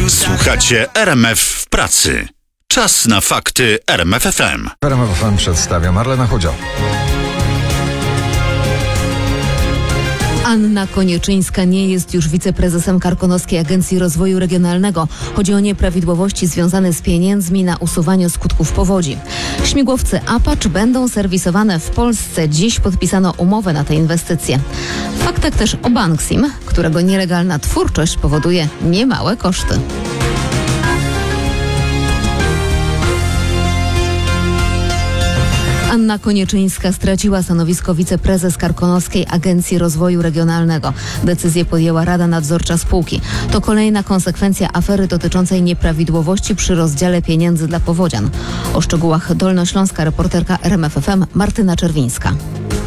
Słuchacie RMF w pracy. Czas na fakty RMF FM. RMF FM przedstawia Marlena Chudział. Anna Konieczyńska nie jest już wiceprezesem Karkonoskiej Agencji Rozwoju Regionalnego. Chodzi o nieprawidłowości związane z pieniędzmi na usuwanie skutków powodzi. Śmigłowce Apache będą serwisowane w Polsce. Dziś podpisano umowę na te inwestycje. W faktach też o Banksim, którego nielegalna twórczość powoduje niemałe koszty. Anna Konieczyńska straciła stanowisko wiceprezes Karkonoskiej Agencji Rozwoju Regionalnego. Decyzję podjęła Rada Nadzorcza spółki. To kolejna konsekwencja afery dotyczącej nieprawidłowości przy rozdziale pieniędzy dla powodzian. O szczegółach dolnośląska reporterka RMF FM Martyna Czerwińska.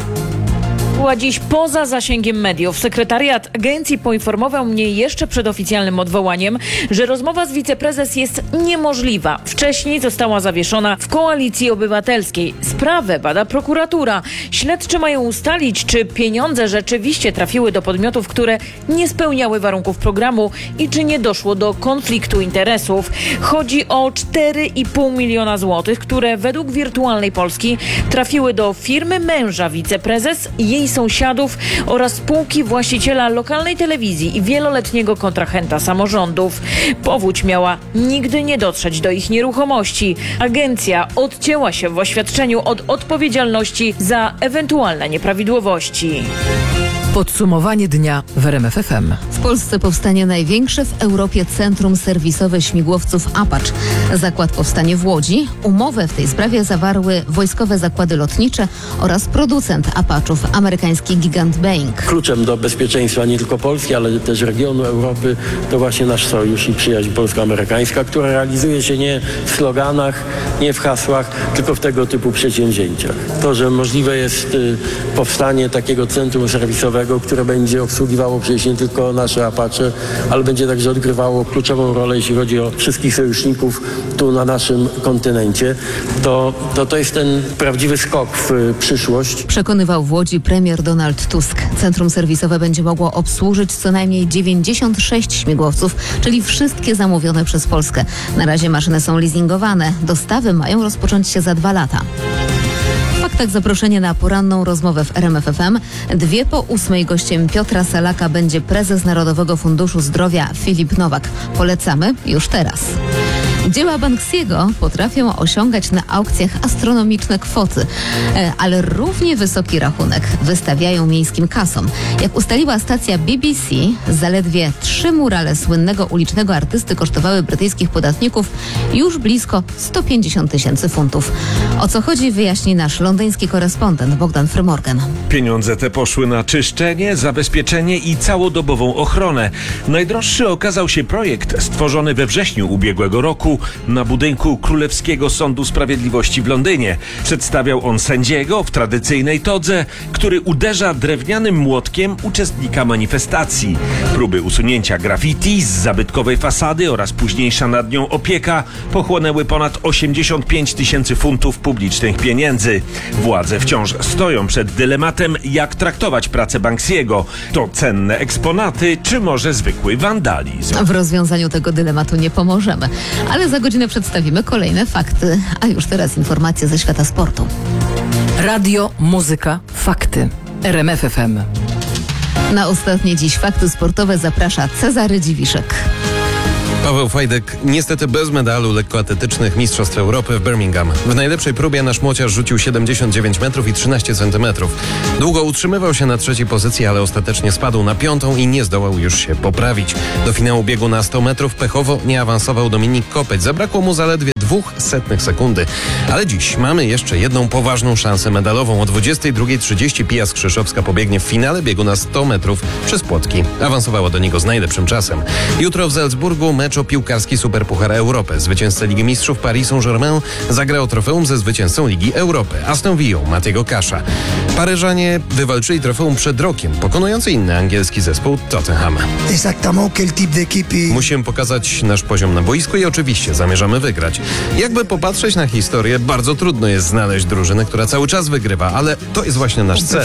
Była dziś poza zasięgiem mediów. Sekretariat agencji poinformował mnie jeszcze przed oficjalnym odwołaniem, że rozmowa z wiceprezes jest niemożliwa. Wcześniej została zawieszona w Koalicji Obywatelskiej. Sprawę bada prokuratura. Śledczy mają ustalić, czy pieniądze rzeczywiście trafiły do podmiotów, które nie spełniały warunków programu i czy nie doszło do konfliktu interesów. Chodzi o 4,5 miliona złotych, które według Wirtualnej Polski trafiły do firmy męża wiceprezes, jej sąsiadów oraz spółki właściciela lokalnej telewizji i wieloletniego kontrahenta samorządów. Powódź miała nigdy nie dotrzeć do ich nieruchomości. Agencja odcięła się w oświadczeniu od odpowiedzialności za ewentualne nieprawidłowości. Podsumowanie dnia w RMF FM. W Polsce powstanie największe w Europie centrum serwisowe śmigłowców Apache. Zakład powstanie w Łodzi. Umowę w tej sprawie zawarły wojskowe zakłady lotnicze oraz producent Apache'ów, amerykański gigant Boeing. Kluczem do bezpieczeństwa nie tylko Polski, ale też regionu Europy to właśnie nasz sojusz i przyjaźń polsko-amerykańska, która realizuje się nie w sloganach, nie w hasłach, tylko w tego typu przedsięwzięciach. To, że możliwe jest powstanie takiego centrum serwisowego, które będzie obsługiwało przecież nie tylko nasze Apache, ale będzie także odgrywało kluczową rolę, jeśli chodzi o wszystkich sojuszników tu na naszym kontynencie, to jest ten prawdziwy skok w przyszłość. Przekonywał w Łodzi premier Donald Tusk. Centrum serwisowe będzie mogło obsłużyć co najmniej 96 śmigłowców, czyli wszystkie zamówione przez Polskę. Na razie maszyny są leasingowane. Dostawy mają rozpocząć się za 2 lata. W faktach zaproszenie na poranną rozmowę w RMF FM. 7:02 gościem Piotra Salaka będzie prezes Narodowego Funduszu Zdrowia Filip Nowak. Polecamy już teraz. Dzieła Banksiego potrafią osiągać na aukcjach astronomiczne kwoty, ale równie wysoki rachunek wystawiają miejskim kasom. Jak ustaliła stacja BBC, zaledwie 3 murale słynnego ulicznego artysty kosztowały brytyjskich podatników już blisko 150 000 funtów. O co chodzi, wyjaśni nasz londyński korespondent Bogdan Frymorgan. Pieniądze te poszły na czyszczenie, zabezpieczenie i całodobową ochronę. Najdroższy okazał się projekt stworzony we wrześniu ubiegłego roku na budynku Królewskiego Sądu Sprawiedliwości w Londynie. Przedstawiał on sędziego w tradycyjnej todze, który uderza drewnianym młotkiem uczestnika manifestacji. Próby usunięcia graffiti z zabytkowej fasady oraz późniejsza nad nią opieka pochłonęły ponad 85 000 funtów publicznych pieniędzy. Władze wciąż stoją przed dylematem, jak traktować pracę Banksiego. To cenne eksponaty, czy może zwykły wandalizm? W rozwiązaniu tego dylematu nie pomożemy, ale za godzinę przedstawimy kolejne fakty. A już teraz informacje ze świata sportu. Radio, muzyka, fakty. RMF FM. Na ostatnie dziś fakty sportowe zaprasza Cezary Dziwiszek. Paweł Fajdek niestety bez medalu lekkoatletycznych Mistrzostw Europy w Birmingham. W najlepszej próbie nasz młociarz rzucił 79 metrów i 13 centymetrów. Długo utrzymywał się na 3. pozycji, ale ostatecznie spadł na 5. i nie zdołał już się poprawić. Do finału biegu na 100 metrów pechowo nie awansował Dominik Kopeć. Zabrakło mu zaledwie 0,02 sekundy. Ale dziś mamy jeszcze jedną poważną szansę medalową. O 22:30 Pia Skrzyszowska pobiegnie w finale biegu na 100 metrów przez płotki. Awansowała do niego z najlepszym czasem. Jutro w Salzburgu mecz o piłkarski Superpuchar Europy. Zwycięzca Ligi Mistrzów Paris Saint-Germain zagra o trofeum ze zwycięzcą Ligi Europy, Aston Villą Matiego Kasza. Paryżanie wywalczyli trofeum przed rokiem, pokonując inny angielski zespół Tottenham. Musimy pokazać nasz poziom na boisku i oczywiście zamierzamy wygrać. Jakby popatrzeć na historię, bardzo trudno jest znaleźć drużynę, która cały czas wygrywa, ale to jest właśnie nasz cel.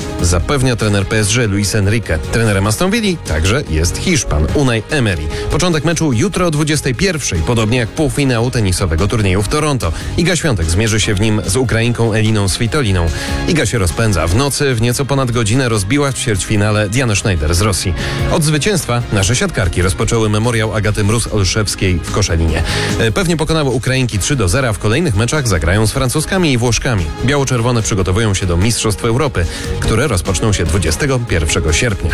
Zapewnia trener PSG Luis Enrique. Trenerem Aston Villi także jest Hiszpan Unai Emery. Początek Początek meczu jutro o 21:00, podobnie jak półfinału tenisowego turnieju w Toronto. Iga Świątek zmierzy się w nim z Ukrainką Eliną Svitoliną. Iga się rozpędza. W nocy w nieco ponad godzinę rozbiła w ćwierćfinale Dianę Schneider z Rosji. Od zwycięstwa nasze siatkarki rozpoczęły memoriał Agaty Mróz-Olszewskiej w Koszalinie. Pewnie pokonały Ukrainki 3-0, a w kolejnych meczach zagrają z Francuskami i Włoszkami. Biało-czerwone przygotowują się do Mistrzostw Europy, które rozpoczną się 21 sierpnia.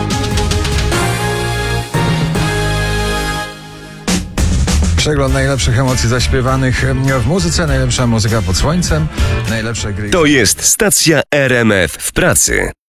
Przegląd najlepszych emocji zaśpiewanych w muzyce, najlepsza muzyka pod słońcem, najlepsze gry. To jest stacja RMF w pracy.